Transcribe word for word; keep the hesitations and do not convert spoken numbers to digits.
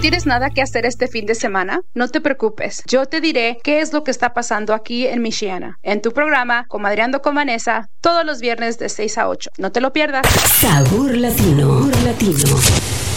tienes nada que hacer este fin de semana? No te preocupes. Yo te diré qué es lo que está pasando aquí en Michiana, en tu programa Comadreando con Vanessa, todos los viernes de seis a ocho. No te lo pierdas. Sabor Latino. Sabor Latino.